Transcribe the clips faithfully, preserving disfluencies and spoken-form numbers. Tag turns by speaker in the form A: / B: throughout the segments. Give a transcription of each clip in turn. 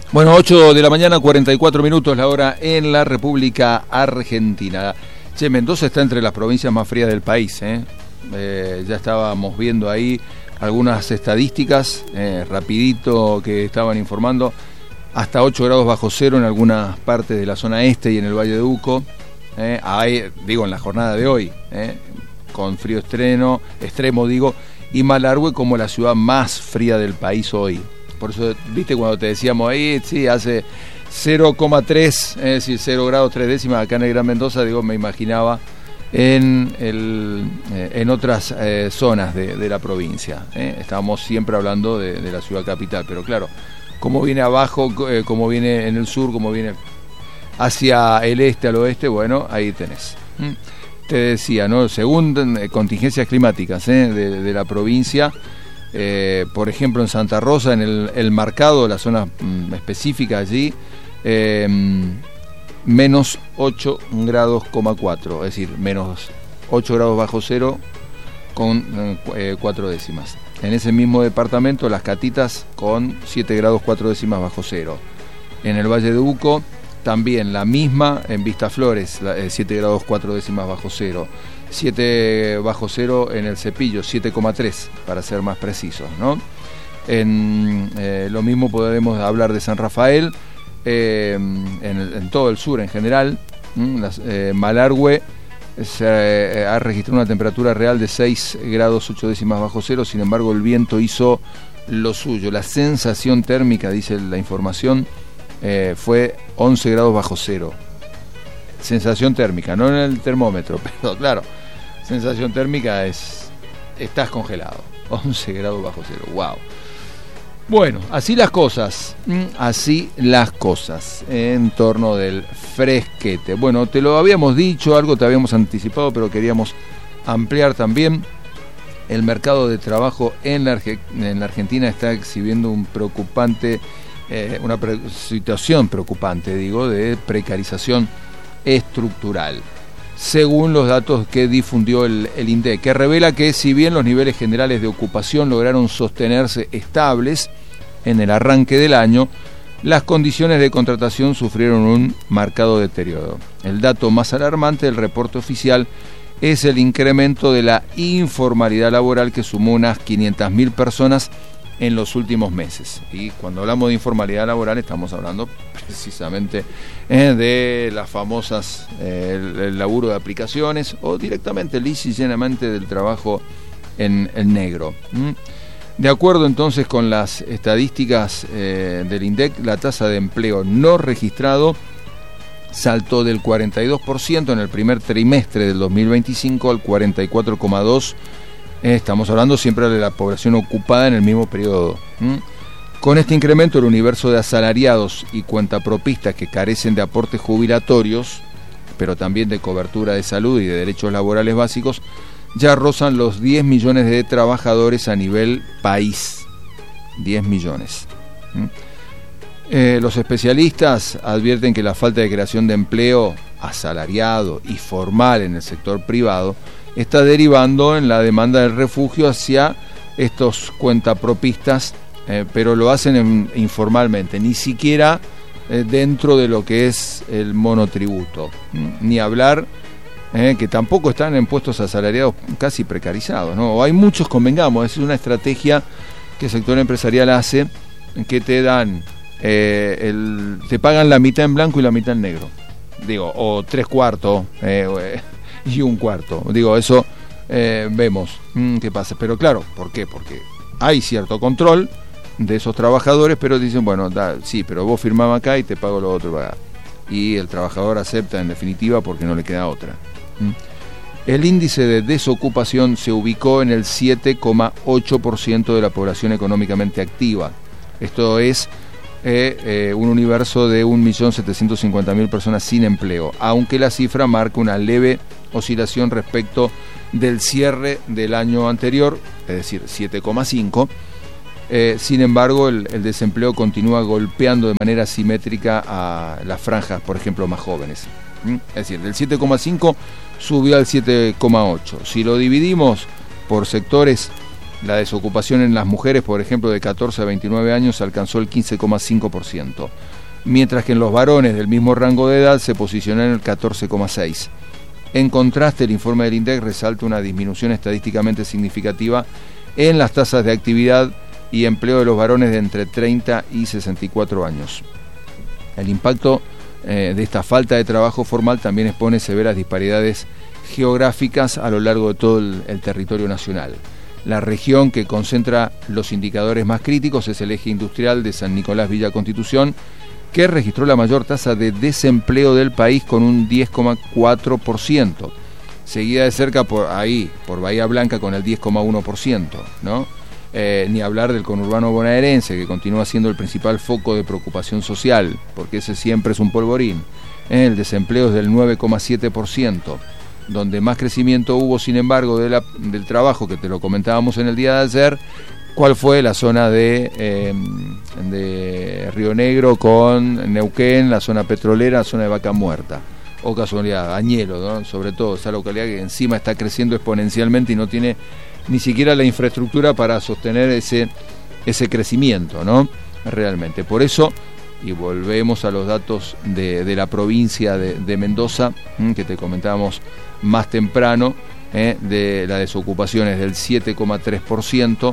A: Bueno, ocho de la mañana, cuarenta y cuatro minutos la hora en la República Argentina. Che, Mendoza está entre las provincias más frías del país, ¿eh? Eh, ya estábamos viendo ahí algunas estadísticas, eh, rapidito que estaban informando, hasta ocho grados bajo cero en algunas partes de la zona este y en el Valle de Uco, eh, ahí, digo, en la jornada de hoy, eh, con frío extremo, extremo digo, y Malargüe como la ciudad más fría del país hoy. Por eso, viste, cuando te decíamos ahí, sí, hace cero coma tres, es decir, cero grados tres décimas acá en el Gran Mendoza, digo, me imaginaba en el eh, en otras eh, zonas de, de la provincia. ¿eh? Estábamos siempre hablando de, de la ciudad capital, pero claro, como viene abajo, eh, como viene en el sur, como viene hacia el este, al oeste, bueno, ahí tenés. ¿Mm? Te decía, ¿no? Según eh, contingencias climáticas ¿eh? de, de la provincia, Eh, por ejemplo en Santa Rosa, en el, el Marcado, la zona mm, específica allí, eh, menos ocho grados coma cuatro, es decir, menos ocho grados bajo cero con eh, cuatro décimas. En ese mismo departamento, Las Catitas con siete grados cuatro décimas bajo cero. En el Valle de Uco también la misma, en Vistaflores, eh, siete grados cuatro décimas bajo cero. siete bajo cero en el Cepillo, siete coma tres para ser más precisos, ¿no? En, eh, lo mismo podemos hablar de San Rafael, eh, en, el, en todo el sur en general. Las, eh, Malargüe se eh, ha registrado una temperatura real de seis grados ocho décimas bajo cero, sin embargo el viento hizo lo suyo. La sensación térmica, dice la información, eh, fue once grados bajo cero. Sensación térmica, no en el termómetro, pero claro, sensación térmica es, estás congelado, once grados bajo cero, wow. Bueno, así las cosas, así las cosas en torno del fresquete. Bueno, te lo habíamos dicho, algo te habíamos anticipado, pero queríamos ampliar también. El mercado de trabajo en la, en la Argentina está exhibiendo un preocupante, eh, una pre- situación preocupante, digo, de precarización estructural, según los datos que difundió el, el INDEC, que revela que si bien los niveles generales de ocupación lograron sostenerse estables en el arranque del año, las condiciones de contratación sufrieron un marcado deterioro. El dato más alarmante del reporte oficial es el incremento de la informalidad laboral, que sumó unas quinientas mil personas en los últimos meses. Y cuando hablamos de informalidad laboral estamos hablando precisamente eh, de las famosas eh, el, el laburo de aplicaciones o directamente, lisa y llanamente, del trabajo en, en negro. ¿Mm? De acuerdo entonces con las estadísticas eh, del INDEC, la tasa de empleo no registrado saltó del cuarenta y dos por ciento en el primer trimestre del dos mil veinticinco al cuarenta y cuatro coma dos por ciento. Estamos hablando siempre de la población ocupada en el mismo periodo. ¿Mm? Con este incremento, el universo de asalariados y cuentapropistas que carecen de aportes jubilatorios, pero también de cobertura de salud y de derechos laborales básicos, ya rozan los diez millones de trabajadores a nivel país. diez millones. ¿Mm? Eh, los especialistas advierten que la falta de creación de empleo asalariado y formal en el sector privado está derivando en la demanda del refugio hacia estos cuentapropistas, eh, pero lo hacen en, informalmente, ni siquiera eh, dentro de lo que es el monotributo. Ni hablar eh, que tampoco están en puestos asalariados casi precarizados, ¿no? O hay muchos, convengamos, es una estrategia que el sector empresarial hace, que te dan, eh, el, te pagan la mitad en blanco y la mitad en negro. Digo, o tres cuartos, eh, y un cuarto, digo, eso eh, vemos mm, qué pasa, pero claro, ¿por qué? Porque hay cierto control de esos trabajadores, pero dicen, bueno, da, sí, pero vos firmás acá y te pago lo otro acá. Y el trabajador acepta en definitiva porque no le queda otra. ¿Mm? El índice de desocupación se ubicó en el siete coma ocho por ciento de la población económicamente activa. Esto es eh, eh, un universo de un millón setecientos cincuenta mil personas sin empleo, aunque la cifra marca una leve oscilación respecto del cierre del año anterior, es decir, siete coma cinco. Eh, sin embargo, el, el desempleo continúa golpeando de manera simétrica a las franjas, por ejemplo, más jóvenes. ¿Mm? Es decir, del siete coma cinco subió al siete coma ocho. Si lo dividimos por sectores, La desocupación en las mujeres, por ejemplo, de catorce a veintinueve años alcanzó el quince coma cinco por ciento, mientras que en los varones del mismo rango de edad se posicionó en el catorce coma seis por ciento. En contraste, el informe del INDEC resalta una disminución estadísticamente significativa en las tasas de actividad y empleo de los varones de entre treinta y sesenta y cuatro años. El impacto eh, de esta falta de trabajo formal también expone severas disparidades geográficas a lo largo de todo el, el territorio nacional. La región que concentra los indicadores más críticos es el eje industrial de San Nicolás Villa Constitución, que registró la mayor tasa de desempleo del país con un diez coma cuatro por ciento, seguida de cerca por ahí, por Bahía Blanca con el diez coma uno por ciento, ¿no? Eh, ni hablar del conurbano bonaerense, que continúa siendo el principal foco de preocupación social, porque ese siempre es un polvorín. Eh, el desempleo es del nueve coma siete por ciento, donde más crecimiento hubo, sin embargo, de la, del trabajo, que te lo comentábamos en el día de ayer. ¿Cuál fue? La zona de, eh, de Río Negro con Neuquén, la zona petrolera, la zona de Vaca Muerta. O casualidad, Añelo, ¿no? Sobre todo, esa localidad que encima está creciendo exponencialmente y no tiene ni siquiera la infraestructura para sostener ese, ese crecimiento, ¿no? Realmente. Por eso, y volvemos a los datos de, de la provincia de, de Mendoza, ¿m? que te comentábamos más temprano, ¿eh? de la desocupación es del siete coma tres por ciento,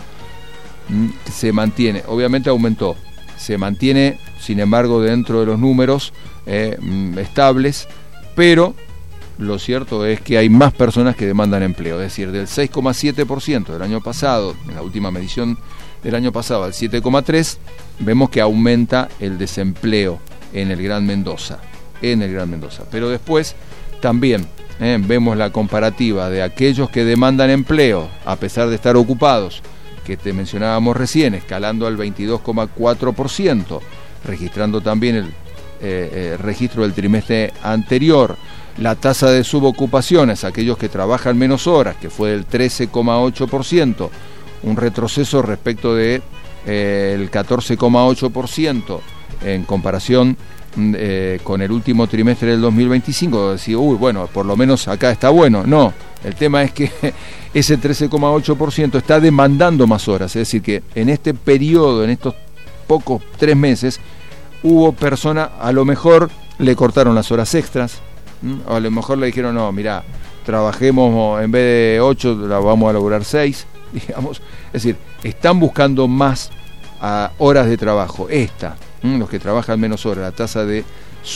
A: se mantiene, obviamente aumentó, se mantiene, sin embargo, dentro de los números eh, estables, pero lo cierto es que hay más personas que demandan empleo, es decir, del seis coma siete por ciento del año pasado, en la última medición del año pasado, al siete coma tres por ciento, vemos que aumenta el desempleo en el Gran Mendoza, en el Gran Mendoza, pero después también eh, vemos la comparativa de aquellos que demandan empleo, a pesar de estar ocupados, que te mencionábamos recién, escalando al veintidós coma cuatro por ciento, registrando también el eh, eh, registro del trimestre anterior. La tasa de subocupaciones, aquellos que trabajan menos horas, que fue del trece coma ocho por ciento, un retroceso respecto de eh, el catorce coma ocho por ciento en comparación eh, con el último trimestre del dos mil veinticinco. Decir, uy, bueno, por lo menos acá está bueno. No, el tema es que ese trece coma ocho por ciento está demandando más horas, es decir, que en este periodo, en estos pocos tres meses, hubo personas, a lo mejor le cortaron las horas extras, ¿m? o a lo mejor le dijeron, no, mirá, trabajemos en vez de ocho, la vamos a laburar seis, digamos, es decir, están buscando más uh, horas de trabajo, esta, ¿m? los que trabajan menos horas, la tasa de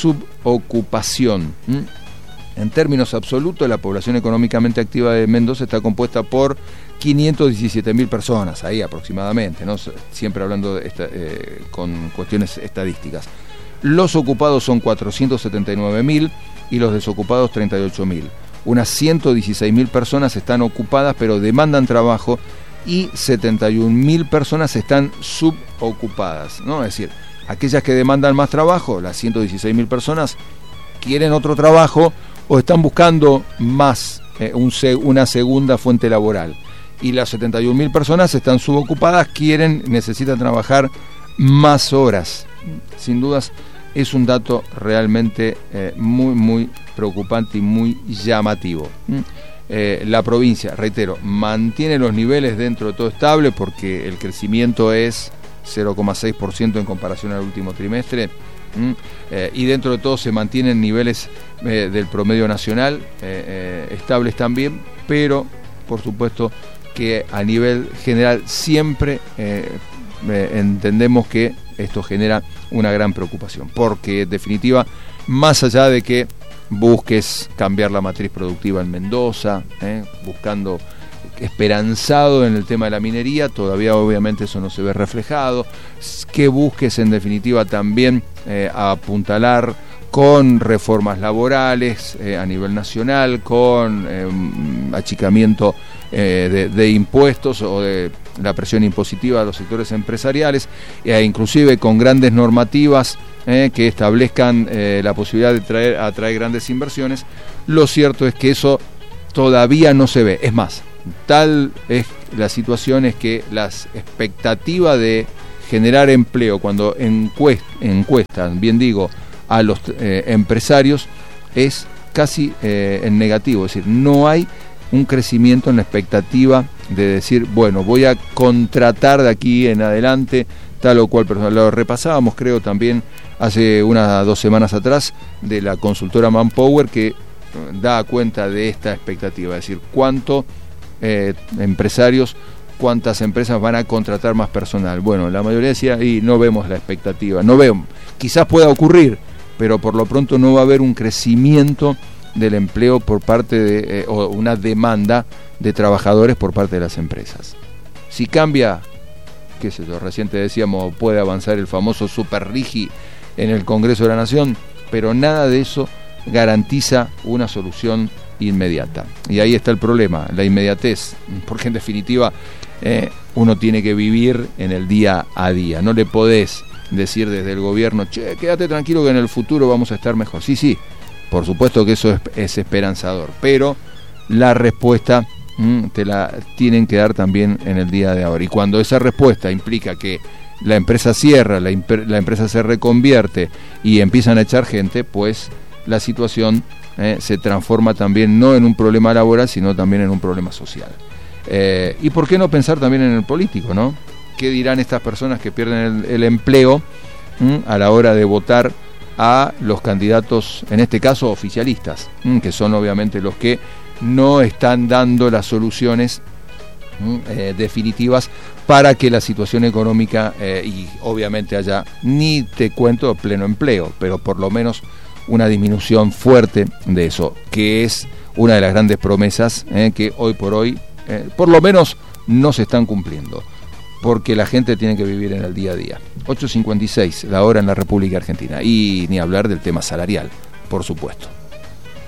A: subocupación. ¿m? En términos absolutos, la población económicamente activa de Mendoza está compuesta por quinientas diecisiete mil personas, ahí aproximadamente, ¿no? Siempre hablando de esta, eh, con cuestiones estadísticas. Los ocupados son cuatrocientos setenta y nueve mil y los desocupados treinta y ocho mil. Unas ciento dieciséis mil personas están ocupadas pero demandan trabajo y setenta y un mil personas están subocupadas, ¿no? Es decir, aquellas que demandan más trabajo, las ciento dieciséis mil personas, quieren otro trabajo o están buscando más, eh, un, una segunda fuente laboral. Y las setenta y un mil personas están subocupadas, quieren, necesitan trabajar más horas. Sin dudas, es un dato realmente eh, muy, muy preocupante y muy llamativo. ¿Mm? Eh, la provincia, reitero, mantiene los niveles dentro de todo estable porque el crecimiento es cero coma seis por ciento en comparación al último trimestre. ¿Mm? Eh, y dentro de todo se mantienen niveles eh, del promedio nacional eh, eh, estables también, pero por supuesto que a nivel general siempre eh, eh, entendemos que esto genera una gran preocupación, porque en definitiva, más allá de que busques cambiar la matriz productiva en Mendoza, eh, buscando, esperanzado en el tema de la minería, todavía obviamente eso no se ve reflejado, que busques en definitiva también eh, apuntalar con reformas laborales eh, a nivel nacional, con eh, achicamiento eh, de, de impuestos o de la presión impositiva a los sectores empresariales, e inclusive con grandes normativas eh, que establezcan eh, la posibilidad de traer, atraer grandes inversiones. Lo cierto es que eso todavía no se ve. Es más, tal es la situación es que las expectativas de generar empleo cuando encuest, encuestan, bien digo, a los eh, empresarios es casi eh, en negativo, es decir, no hay un crecimiento en la expectativa de decir, bueno, voy a contratar de aquí en adelante tal o cual persona. Lo repasábamos, creo, también hace unas dos semanas atrás, de la consultora Manpower, que da cuenta de esta expectativa, es decir, cuánto eh, empresarios, cuántas empresas van a contratar más personal. Bueno, la mayoría decía, y no vemos la expectativa, no vemos, quizás pueda ocurrir, pero por lo pronto no va a haber un crecimiento del empleo por parte de, eh, o una demanda de trabajadores por parte de las empresas. Si cambia, qué sé yo, recién te decíamos, puede avanzar el famoso Super Rigi en el Congreso de la Nación, pero nada de eso garantiza una solución inmediata. Y ahí está el problema, la inmediatez, porque en definitiva eh, uno tiene que vivir en el día a día. No le podés decir desde el gobierno, che, quédate tranquilo que en el futuro vamos a estar mejor. Sí, sí, por supuesto que eso es, es esperanzador, pero la respuesta mmm, te la tienen que dar también en el día de ahora. Y cuando esa respuesta implica que la empresa cierra, la, imp- la empresa se reconvierte y empiezan a echar gente, pues la situación eh, se transforma también no en un problema laboral, sino también en un problema social. Eh, y por qué no pensar también en el político, ¿no? ¿Qué dirán estas personas que pierden el, el empleo ¿m? a la hora de votar a los candidatos, en este caso oficialistas, ¿m? que son obviamente los que no están dando las soluciones eh, definitivas para que la situación económica eh, y obviamente haya, ni te cuento pleno empleo, pero por lo menos una disminución fuerte de eso, que es una de las grandes promesas eh, que hoy por hoy eh, por lo menos no se están cumpliendo, porque la gente tiene que vivir en el día a día. ocho cincuenta y seis la hora en la República Argentina, y ni hablar del tema salarial, por supuesto.